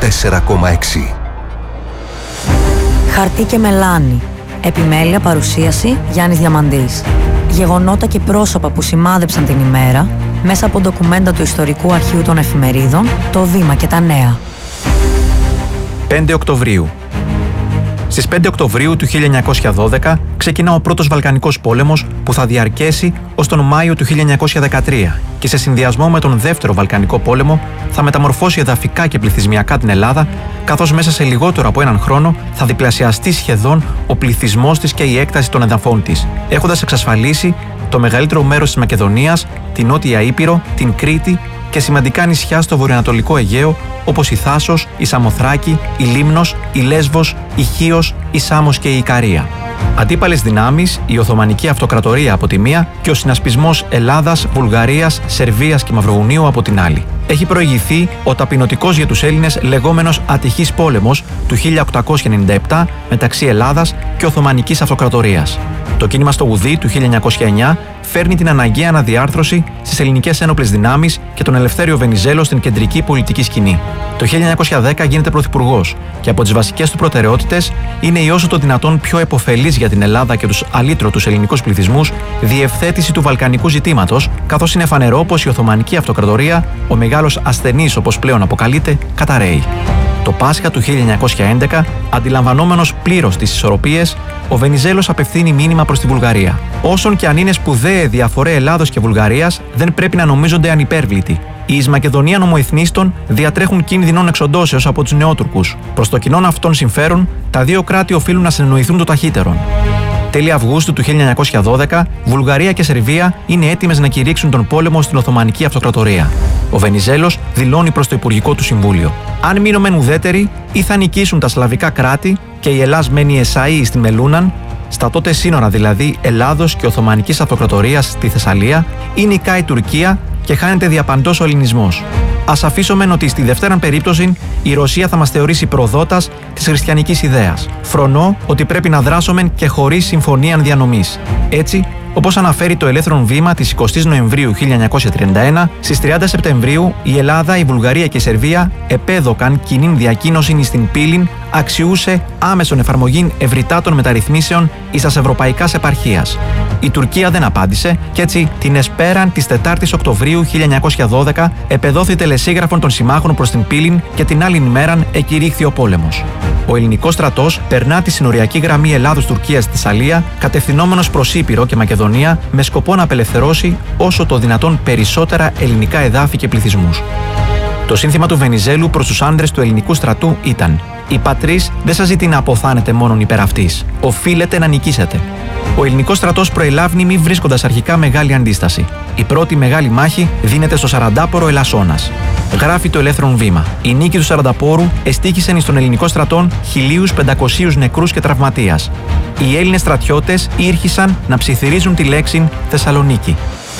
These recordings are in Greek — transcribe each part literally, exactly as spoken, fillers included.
τέσσερα κόμμα έξι. Χαρτί και μελάνι. Επιμέλεια, παρουσίαση Γιάννης Διαμαντής. Γεγονότα και πρόσωπα που σημάδεψαν την ημέρα μέσα από ντοκουμέντα του Ιστορικού Αρχείου των Εφημερίδων, το Βήμα και τα Νέα. πέντε Οκτωβρίου. Στις πέντε Οκτωβρίου του χίλια εννιακόσια δώδεκα ξεκινά ο πρώτος Βαλκανικός πόλεμος που θα διαρκέσει ως τον Μάιο του χίλια εννιακόσια δεκατρία και σε συνδυασμό με τον Δεύτερο Βαλκανικό πόλεμο θα μεταμορφώσει εδαφικά και πληθυσμιακά την Ελλάδα, καθώς μέσα σε λιγότερο από έναν χρόνο θα διπλασιαστεί σχεδόν ο πληθυσμός της και η έκταση των εδαφών της, έχοντας εξασφαλίσει το μεγαλύτερο μέρος της Μακεδονίας, την Νότια Ήπειρο, την Κρήτη και σημαντικά νησιά στο βορειοανατολικό Αιγαίο, όπως η Θάσος, η Σαμοθράκη, η Λίμνος, η Λέσβος, η Χίος, η Σάμος και η Ικαρία. Αντίπαλες δυνάμεις, η Οθωμανική Αυτοκρατορία από τη μία και ο συνασπισμός Ελλάδας, Βουλγαρίας, Σερβίας και Μαυροβουνίου από την άλλη. Έχει προηγηθεί ο ταπεινωτικός για τους Έλληνες λεγόμενος Αττικής πόλεμος του χίλια οκτακόσια ενενήντα επτά μεταξύ Ελλάδας και Οθωμανικής Αυτοκρατορίας. Το κίνημα στο Ουδί του χίλια εννιακόσια εννιά φέρνει την αναγκαία αναδιάρθρωση στις ελληνικές ένοπλες δυνάμεις και τον Ελευθέριο Βενιζέλο στην κεντρική πολιτική σκηνή. Το χίλια εννιακόσια δέκα γίνεται πρωθυπουργός και από τις βασικές του προτεραιότητες είναι η όσο το δυνατόν πιο επωφελής για την Ελλάδα και τους αλήτρωτους ελληνικούς πληθυσμούς διευθέτηση του βαλκανικού ζητήματος, καθώς είναι φανερό πως η Οθωμανική Αυτοκρατορία, ο μεγάλος ασθενής όπως πλέον αποκαλείται, καταρρέει. Το Πάσχα του χίλια εννιακόσια έντεκα, αντιλαμβανόμενος πλήρως τις ισορροπίες, ο Βενιζέλος απευθύνει μήνυμα προς τη Βουλγαρία. Όσον και αν είναι σπουδαία διαφορέ Ελλάδος και Βουλγαρίας, δεν πρέπει να νομίζονται ανυπέρβλητοι. Οι εις Μακεδονία νομοεθνίστων διατρέχουν κίνδυνον εξοντώσεως από τους Νεότουρκους. Προς το κοινόν αυτών συμφέρον, τα δύο κράτη οφείλουν να συνεννοηθούν το ταχύτερον. Τέλη Αυγούστου του χίλια εννιακόσια δώδεκα, Βουλγαρία και Σερβία είναι έτοιμες να κηρύξουν τον πόλεμο στην Οθωμανική Αυτοκρατορία. Ο Βενιζέλος δηλώνει προς το Υπουργικό του Συμβούλιο: αν μείνομεν ουδέτεροι, ή θα νικήσουν τα σλαβικά κράτη και η Ελλάς μένει εσαΐ στην Μελούναν, στα τότε σύνορα δηλαδή Ελλάδος και Οθωμανικής Αυτοκρατορίας στη Θεσσαλία, ή νικάει η Τουρκία και χάνεται διαπαντός ο ελληνισμός. Ας αφήσουμε ότι στη δευτέραν περίπτωση η Ρωσία θα μας θεωρήσει προδότας της χριστιανικής ιδέας. Φρονώ ότι πρέπει να δράσουμε και χωρίς συμφωνία διανομής. Έτσι, όπως αναφέρει το Ελεύθερον Βήμα της εικοστής Νοεμβρίου χίλια εννιακόσια τριάντα ένα, στις τριάντα Σεπτεμβρίου η Ελλάδα, η Βουλγαρία και η Σερβία επέδωκαν κοινήν διακοίνωση στην πύλην αξιούσε άμεσον εφαρμογήν ευρυτάτων μεταρρυθμίσεων εις τας ευρωπαϊκάς επαρχίας. Η Τουρκία δεν απάντησε και έτσι την εσπέραν της τετάρτης Οκτωβρίου χίλια εννιακόσια δώδεκα επεδόθη τελεσίγραφον των συμμάχων προς την πύλην και την άλλη ημέραν εκηρύχθη ο πόλεμος. Ο ελληνικός στρατός περνά τη συνοριακή γραμμή Ελλάδος-Τουρκίας στη Θεσσαλία, κατευθυνόμενος προς Ήπειρο και Μακεδονία, με σκοπό να απελευθερώσει όσο το δυνατόν περισσότερα ελληνικά εδάφη και πληθυσμούς. Το σύνθημα του Βενιζέλου προς τους άντρες του ελληνικού στρατού ήταν: «Η πατρίς δεν σας ζητεί να αποθάνετε μόνον υπέρ αυτής. Οφείλετε να νικήσετε». Ο ελληνικός στρατός προελάβει μη βρίσκοντας αρχικά μεγάλη αντίσταση. Η πρώτη μεγάλη μάχη δίνεται στο Σαραντάπορο Ελασσόνας. Γράφει το Ελεύθερον Βήμα: η νίκη του Σαρανταπόρου εστίχησε στον ελληνικό στρατόν χίλιους πεντακοσίους νεκρούς και τραυματίας. Οι Έλληνες στρατιώτες ήρχισαν να ψιθυρίζουν τη λέξη Θεσσαλονίκη.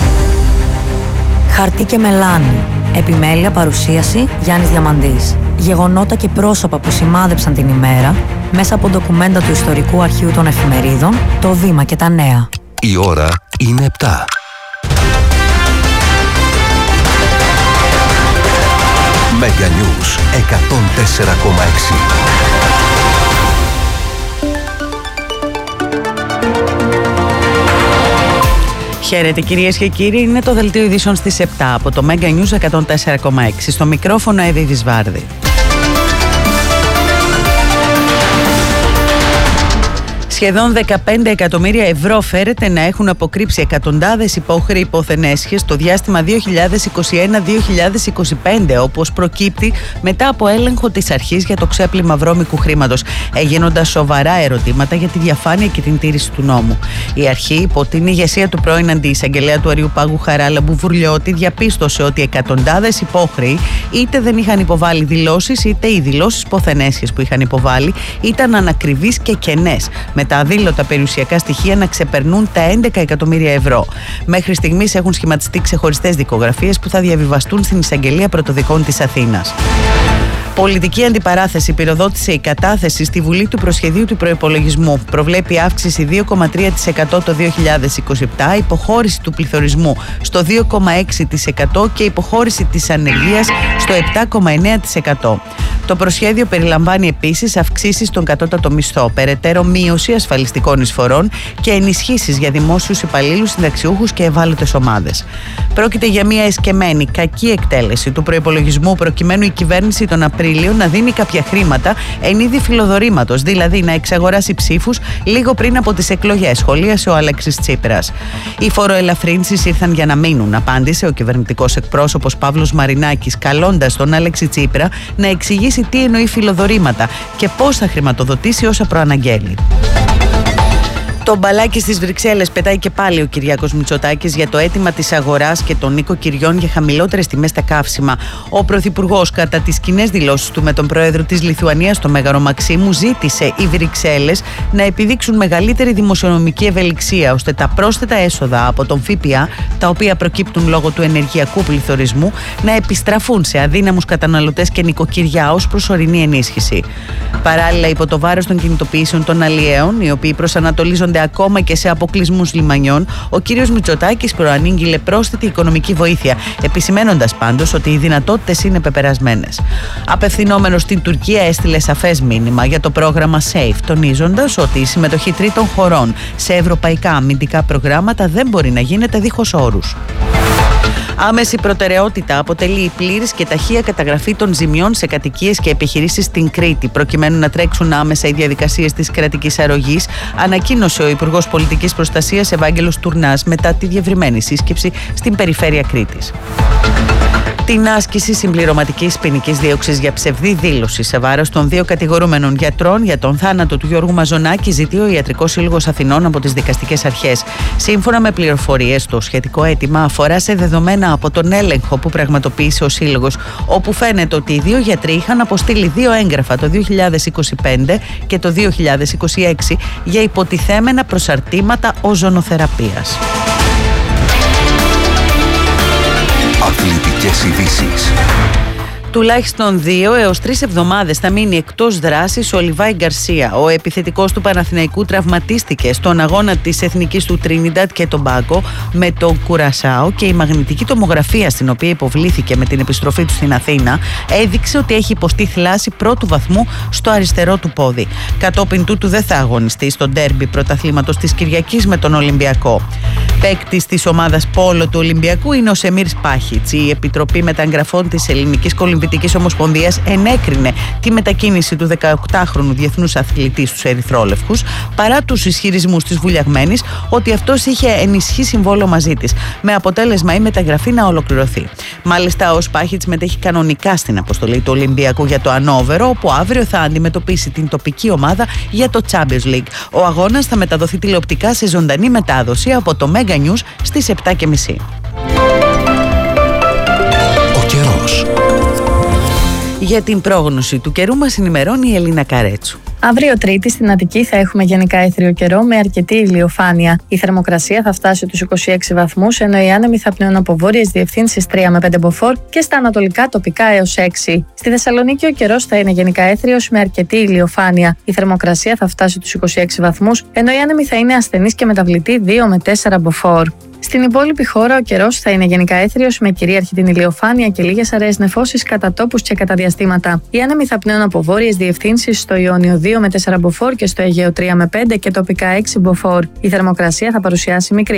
Χαρτί και μελάνι. Επιμέλεια, παρουσίαση Γιάννης Διαμαντής. Γεγονότα και πρόσωπα που σημάδεψαν την ημέρα μέσα από ντοκουμέντα του Ιστορικού Αρχείου των Εφημερίδων, το Βήμα και τα Νέα. Η ώρα είναι επτά. Mega News εκατόν τέσσερα κόμμα έξι. Χαίρετε κυρίες και κύριοι, είναι το δελτίο ειδήσεων στις επτά από το Mega News εκατόν τέσσερα κόμμα έξι. Στο μικρόφωνο Εύη Βυσβάρδη. Σχεδόν δεκαπέντε εκατομμύρια ευρώ φέρεται να έχουν αποκρύψει εκατοντάδες υπόχρεοι υποθενέσχες στο διάστημα δύο χιλιάδες είκοσι ένα με δύο χιλιάδες είκοσι πέντε, όπως προκύπτει μετά από έλεγχο της αρχής για το ξέπλυμα βρώμικου χρήματος, έγινοντας σοβαρά ερωτήματα για τη διαφάνεια και την τήρηση του νόμου. Η αρχή, υπό την ηγεσία του πρώην αντιεισαγγελέα του Αριουπάγου Χαράλαμπου Βουρλιώτη, διαπίστωσε ότι εκατοντάδες υπόχρεοι είτε δεν είχαν υποβάλει δηλώσεις, είτε οι δηλώσεις υποθενέσχες που είχαν υποβάλει ήταν ανακριβείς και κενές, με τα αδήλωτα περιουσιακά στοιχεία να ξεπερνούν τα έντεκα εκατομμύρια ευρώ. Μέχρι στιγμής έχουν σχηματιστεί ξεχωριστές δικογραφίες που θα διαβιβαστούν στην Εισαγγελία Πρωτοδικών της Αθήνας. Πολιτική αντιπαράθεση πυροδότησε η κατάθεση στη Βουλή του προσχεδίου του προϋπολογισμού. Προβλέπει αύξηση δύο κόμμα τρία τοις εκατό το δύο χιλιάδες είκοσι επτά, υποχώρηση του πληθωρισμού στο δύο κόμμα έξι τοις εκατό και υποχώρηση της ανεργίας στο επτά κόμμα εννέα τοις εκατό. Το προσχέδιο περιλαμβάνει επίσης αυξήσεις στον κατώτατο μισθό, περαιτέρω μείωση ασφαλιστικών εισφορών και ενισχύσεις για δημόσιους υπαλλήλους, συνταξιούχους και ευάλωτες ομάδες. Πρόκειται για μια εσκεμμένη, κακή εκτέλεση του προϋπολογισμού, προκειμένου η κυβέρνηση τον Απρίλιο να δίνει κάποια χρήματα εν είδη φιλοδορήματος, δηλαδή να εξαγοράσει ψήφους λίγο πριν από τις εκλογές, σχολίασε ο Αλέξης Τσίπρας. Οι φοροελαφρύνσεις ήρθαν για να μείνουν, απάντησε ο κυβερνητικός εκπρόσωπος Παύλος Μαρινάκης, καλώντας τον Αλέξη Τσίπρα να εξηγήσει τι εννοεί φιλοδορήματα και πώς θα χρηματοδοτήσει όσα προαναγγέλει. Το μπαλάκι στις Βρυξέλλες πετάει και πάλι ο Κυριάκος Μητσοτάκης για το αίτημα της αγοράς και των νοικοκυριών για χαμηλότερες τιμές στα καύσιμα. Ο Πρωθυπουργός, κατά τις κοινές δηλώσεις του με τον Πρόεδρο της Λιθουανίας, τον Μέγαρο Μαξίμου, ζήτησε οι Βρυξέλλες να επιδείξουν μεγαλύτερη δημοσιονομική ευελιξία, ώστε τα πρόσθετα έσοδα από τον ΦΠΑ, τα οποία προκύπτουν λόγω του ενεργειακού πληθωρισμού, να επιστραφούν σε αδύναμους καταναλωτές και νοικοκυριά ως προσωρινή ενίσχυση. Παράλληλα, υπό το βάρος των κινητοποιήσεων των αλλιέων, οι οποίοι προσανατολίζονται ακόμα και σε αποκλεισμούς λιμανιών, ο κύριος Μητσοτάκης προανήγγειλε πρόσθετη οικονομική βοήθεια, επισημένοντας πάντως ότι οι δυνατότητες είναι πεπερασμένες. Απευθυνόμενος στην Τουρκία, έστειλε σαφές μήνυμα για το πρόγραμμα SAFE, τονίζοντας ότι η συμμετοχή τρίτων χωρών σε ευρωπαϊκά αμυντικά προγράμματα δεν μπορεί να γίνεται δίχως όρους. Άμεση προτεραιότητα αποτελεί η πλήρης και ταχεία καταγραφή των ζημιών σε κατοικίες και επιχειρήσεις στην Κρήτη, προκειμένου να τρέξουν άμεσα οι διαδικασίες της κρατικής αρρωγής, ανακοίνωσε ο Υπουργός Πολιτικής Προστασίας Ευάγγελος Τουρνάς μετά τη διευρυμένη σύσκεψη στην περιφέρεια Κρήτης. Την άσκηση συμπληρωματικής ποινικής δίωξης για ψευδή δήλωση σε βάρος των δύο κατηγορούμενων γιατρών για τον θάνατο του Γιώργου Μαζονάκη ζητεί ο Ιατρικός Σύλλογος Αθηνών από τις δικαστικές αρχές. Σύμφωνα με πληροφορίες, το σχετικό αίτημα αφορά σε δεδομένα από τον έλεγχο που πραγματοποίησε ο Σύλλογος, όπου φαίνεται ότι οι δύο γιατροί είχαν αποστείλει δύο έγγραφα το δύο χιλιάδες είκοσι πέντε και το δύο χιλιάδες είκοσι έξι για υποτιθέμενα προσαρτήματα οζονοθεραπείας. Αθλητικές ειδήσεις. Τουλάχιστον δύο έως τρεις εβδομάδες θα μείνει εκτός δράσης ο Λιβάι Γκαρσία. Ο επιθετικός του Παναθηναϊκού τραυματίστηκε στον αγώνα της Εθνικής του Τρίνινταντ και Τομπάγκο με τον Κουρασάο και η μαγνητική τομογραφία στην οποία υποβλήθηκε με την επιστροφή του στην Αθήνα έδειξε ότι έχει υποστεί θλάση πρώτου βαθμού στο αριστερό του πόδι. Κατόπιν τούτου δεν θα αγωνιστεί στο ντέρμπι πρωταθλήματος της Κυριακής με τον Ολυμπιακό. Παίκτης της ομάδας Πόλο του Ολυμπιακού είναι ο Σεμίρ Σπάχιτς. Η Επιτροπή Μεταγραφών της Ελληνικής Κολυμβητικής Ομοσπονδίας ενέκρινε τη μετακίνηση του δεκαοκτάχρονου διεθνούς αθλητή στους ερυθρόλευκους, παρά τους ισχυρισμούς της βουλιαγμένης ότι αυτός είχε ενισχύ συμβόλαιο μαζί της, με αποτέλεσμα η μεταγραφή να ολοκληρωθεί. Μάλιστα, ο Σπάχιτς μετέχει κανονικά στην αποστολή του Ολυμπιακού για το Ανόβερο, όπου αύριο θα αντιμετωπίσει την τοπική ομάδα για το Champions League. Ο αγώνας θα μεταδοθεί τηλεοπτικά σε ζωντανή μετάδοση από το Mega News στις επτά και μισή. Ο καιρός. Για την πρόγνωση του καιρού μας ενημερώνει η Ελίνα Καρέτσου. Αύριο Τρίτη στην Αττική θα έχουμε γενικά έθριο καιρό με αρκετή ηλιοφάνεια. Η θερμοκρασία θα φτάσει τους είκοσι έξι βαθμούς, ενώ οι άνεμοι θα πνέουν από βόρειες διευθύνσεις τρία με πέντε μποφόρ και στα ανατολικά τοπικά έως έξι. Στη Θεσσαλονίκη ο καιρός θα είναι γενικά έθριος με αρκετή ηλιοφάνεια. Η θερμοκρασία θα φτάσει τους είκοσι έξι βαθμούς, ενώ οι άνεμοι θα είναι ασθενείς και μεταβλητοί δύο με τέσσερα μποφόρ. Στην υπόλοιπη χώρα ο καιρός θα είναι γενικά έθριος με κυρίαρχη την ηλιοφάνεια και λίγες αραιές νεφώσεις κατά τόπους και κατά διαστήματα. Οι άνεμοι θα πνέουν από βόρειες διευθύνσεις στο Ιόνιο δύο με τέσσερα μποφόρ και στο Αιγαίο τρία με πέντε και τοπικά έξι μποφόρ. Η θερμοκρασία θα παρουσιάσει μικρή